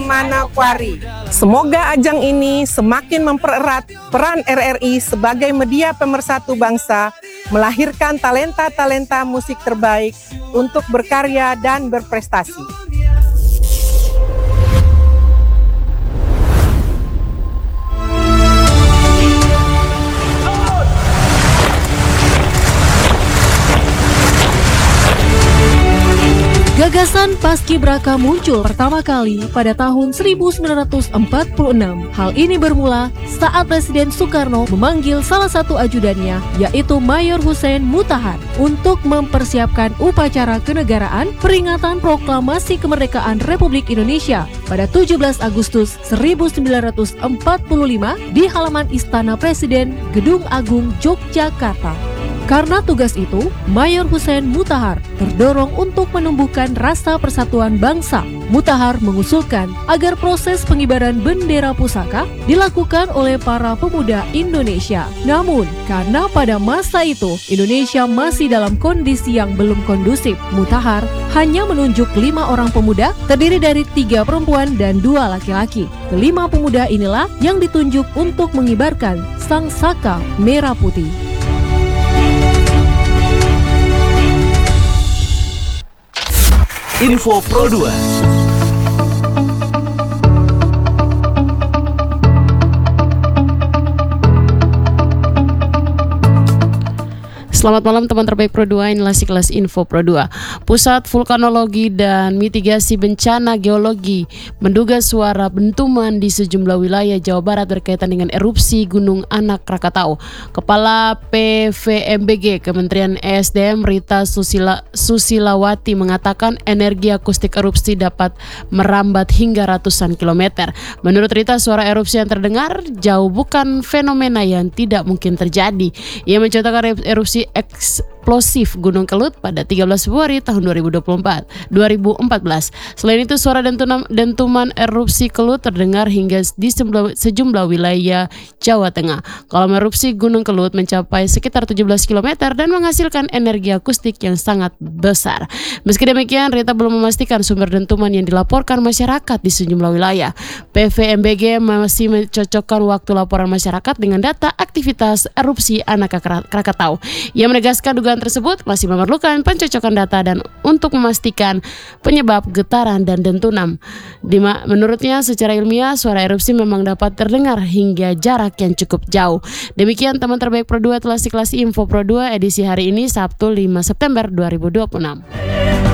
Manokwari. Semoga ajang ini semakin mempererat peran RRI sebagai media pemersatu bangsa, melahirkan talenta-talenta musik terbaik untuk berkarya dan berprestasi. Gagasan Paskibraka muncul pertama kali pada tahun 1946. Hal ini bermula saat Presiden Soekarno memanggil salah satu ajudannya, yaitu Mayor Hussein Mutahar, untuk mempersiapkan upacara kenegaraan peringatan proklamasi kemerdekaan Republik Indonesia pada 17 Agustus 1945 di halaman Istana Presiden, Gedung Agung, Yogyakarta. Karena tugas itu, Mayor Hussein Mutahar terdorong untuk menumbuhkan rasa persatuan bangsa. Mutahar mengusulkan agar proses pengibaran bendera pusaka dilakukan oleh para pemuda Indonesia. Namun, karena pada masa itu Indonesia masih dalam kondisi yang belum kondusif, Mutahar hanya menunjuk 5 orang pemuda terdiri dari 3 perempuan dan 2 laki-laki. Kelima pemuda inilah yang ditunjuk untuk mengibarkan sang saka merah putih. Info Pro 2. Selamat malam teman terbaik Pro 2, inilah Kelas Info Pro 2. Pusat Vulkanologi dan Mitigasi Bencana Geologi menduga suara dentuman di sejumlah wilayah Jawa Barat berkaitan dengan erupsi Gunung Anak Krakatau. Kepala PVMBG Kementerian ESDM Rita Susilawati mengatakan energi akustik erupsi dapat merambat hingga ratusan kilometer. Menurut Rita, suara erupsi yang terdengar jauh bukan fenomena yang tidak mungkin terjadi. Ia mencontohkan erupsi eksplosif Gunung Kelut pada 13 Februari tahun 2014. Selain itu, suara dentuman erupsi Kelut terdengar hingga di sejumlah wilayah Jawa Tengah. Kalau erupsi Gunung Kelut mencapai sekitar 17 km dan menghasilkan energi akustik yang sangat besar. Meski demikian, Rita belum memastikan sumber dentuman yang dilaporkan masyarakat di sejumlah wilayah. PVMBG masih mencocokkan waktu laporan masyarakat dengan data aktivitas erupsi Anak Krakatau. Ia menegaskan dugaan tersebut masih memerlukan pencocokan data dan untuk memastikan penyebab getaran dan dentuman. Menurutnya, secara ilmiah suara erupsi memang dapat terdengar hingga jarak yang cukup jauh. Demikian teman terbaik Pro 2 telah Kelas Info Pro 2 edisi hari ini Sabtu 5 September 2026.